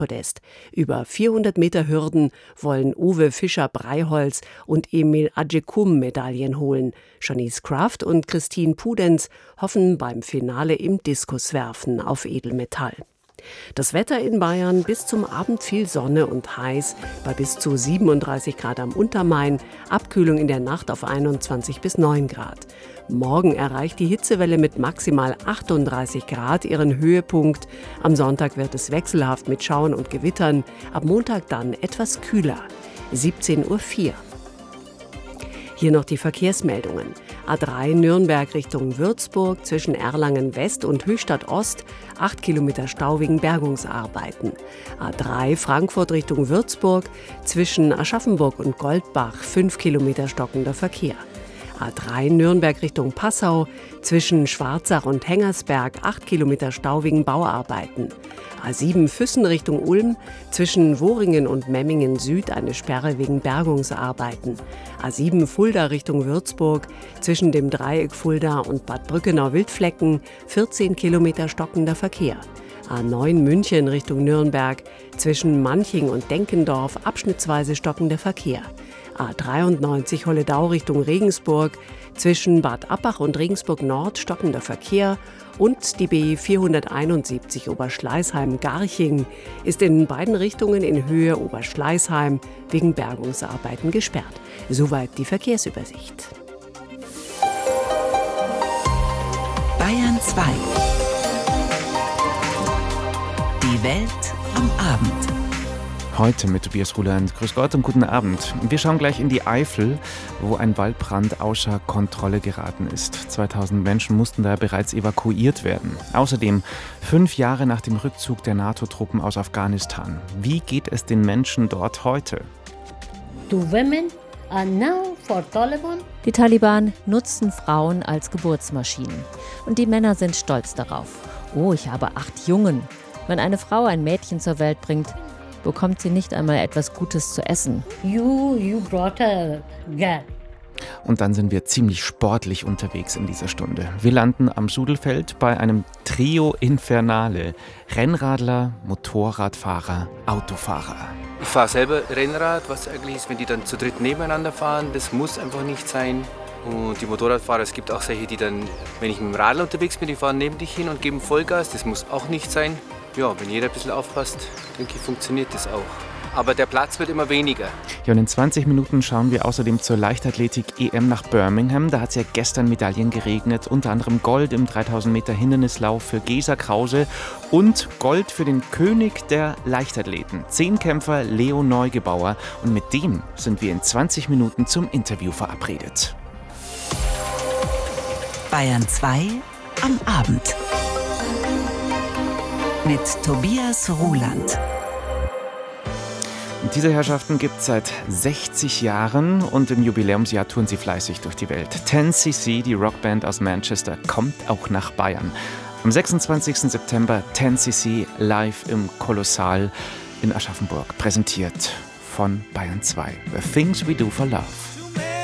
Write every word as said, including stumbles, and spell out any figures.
Podest. Über vierhundert Meter Hürden wollen Uwe Fischer-Breiholz und Emil Adjekum Medaillen holen. Janice Kraft und Christine Pudenz hoffen beim Finale im Diskuswerfen auf Edelmetall. Das Wetter in Bayern: bis zum Abend viel Sonne und heiß, bei bis zu siebenunddreißig Grad am Untermain, Abkühlung in der Nacht auf einundzwanzig bis neun Grad. Morgen erreicht die Hitzewelle mit maximal achtunddreißig Grad ihren Höhepunkt. Am Sonntag wird es wechselhaft mit Schauern und Gewittern, ab Montag dann etwas kühler. siebzehn Uhr vier. Hier noch die Verkehrsmeldungen. A drei Nürnberg Richtung Würzburg zwischen Erlangen West und Höchstadt Ost, acht Kilometer Stau wegen Bergungsarbeiten. A drei Frankfurt Richtung Würzburg zwischen Aschaffenburg und Goldbach, fünf Kilometer stockender Verkehr. A drei Nürnberg Richtung Passau zwischen Schwarzach und Hengersberg, acht Kilometer Stau wegen Bauarbeiten. A sieben Füssen Richtung Ulm zwischen Woringen und Memmingen Süd eine Sperre wegen Bergungsarbeiten. A sieben Fulda Richtung Würzburg zwischen dem Dreieck Fulda und Bad Brückenau-Wildflecken, vierzehn Kilometer stockender Verkehr. A neun München Richtung Nürnberg zwischen Manching und Denkendorf abschnittsweise stockender Verkehr. A dreiundneunzig Holledau Richtung Regensburg zwischen Bad Abbach und Regensburg Nord stockender Verkehr. Und die B vierhunderteinundsiebzig Oberschleißheim-Garching ist in beiden Richtungen in Höhe Oberschleißheim wegen Bergungsarbeiten gesperrt. Soweit die Verkehrsübersicht. Bayern zwei. Die Welt am Abend. Heute mit Tobias Ruland. Grüß Gott und guten Abend. Wir schauen gleich in die Eifel, wo ein Waldbrand außer Kontrolle geraten ist. zweitausend Menschen mussten da bereits evakuiert werden. Außerdem fünf Jahre nach dem Rückzug der NATO-Truppen aus Afghanistan. Wie geht es den Menschen dort heute? The women are now for Taliban. Die Taliban nutzen Frauen als Geburtsmaschinen. Und die Männer sind stolz darauf. Oh, ich habe acht Jungen. Wenn eine Frau ein Mädchen zur Welt bringt, bekommt sie nicht einmal etwas Gutes zu essen. You, you brought a girl. Und dann sind wir ziemlich sportlich unterwegs in dieser Stunde. Wir landen am Sudelfeld bei einem Trio Infernale. Rennradler, Motorradfahrer, Autofahrer. Ich fahre selber Rennrad, was eigentlich ist, wenn die dann zu dritt nebeneinander fahren. Das muss einfach nicht sein. Und die Motorradfahrer, es gibt auch solche, die dann, wenn ich mit dem Radl unterwegs bin, die fahren neben dich hin und geben Vollgas. Das muss auch nicht sein. Ja, wenn jeder ein bisschen aufpasst, denke ich, funktioniert das auch. Aber der Platz wird immer weniger. Ja, und in zwanzig Minuten schauen wir außerdem zur Leichtathletik-E M nach Birmingham. Da hat es ja gestern Medaillen geregnet, unter anderem Gold im dreitausend Meter Hindernislauf für Gesa Krause und Gold für den König der Leichtathleten, Zehnkämpfer Leo Neugebauer. Und mit dem sind wir in zwanzig Minuten zum Interview verabredet. Bayern zwei am Abend. Mit Tobias Ruland. Diese Herrschaften gibt es seit sechzig Jahren und im Jubiläumsjahr touren sie fleißig durch die Welt. ten C C, die Rockband aus Manchester, kommt auch nach Bayern. Am sechsundzwanzigsten September ten C C live im Kolossal in Aschaffenburg, präsentiert von Bayern zwei. The Things We Do for Love.